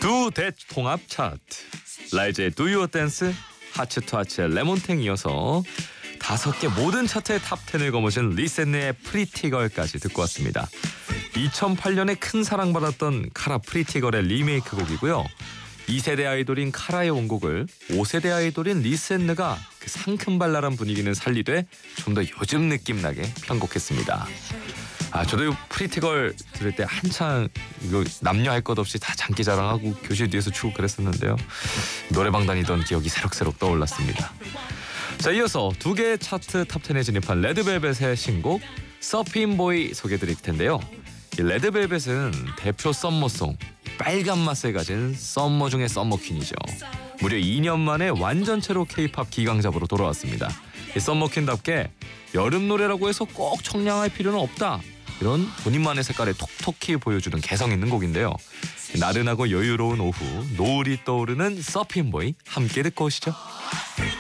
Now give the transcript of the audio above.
두 대통합 차트. 라이즈의 Do Your Dance, 하츠 투 하츠의 레몬탱 이어서 5개 모든 차트의 탑10을 거머쥔 리셋네의 프리티걸까지 듣고 왔습니다. 2008년에 큰 사랑받았던 카라 프리티걸의 리메이크 곡이고요. 2세대 아이돌인 카라의 원곡을 5세대 아이돌인 리셋네가 그 상큼발랄한 분위기는 살리되 좀 더 요즘 느낌 나게 편곡했습니다. 저도 프리티걸 들을 때 한창 이거 남녀 할 것 없이 다 장기자랑하고 교실 뒤에서 추고 그랬었는데요. 노래방 다니던 기억이 새록새록 떠올랐습니다. 자, 이어서 2개의 차트 탑10에 진입한 레드벨벳의 신곡 서핑보이 소개해드릴 텐데요. 이 레드벨벳은 대표 썸머송, 빨간 맛을 가진 썸머 중의 썸머퀸이죠. 무려 2년 만에 완전체로 K-팝 기강잡으로 돌아왔습니다. 이 썸머퀸답게 여름 노래라고 해서 꼭 청량할 필요는 없다, 이런 본인만의 색깔을 톡톡히 보여주는 개성 있는 곡인데요. 나른하고 여유로운 오후, 노을이 떠오르는 서핑보이 함께 듣고 오시죠.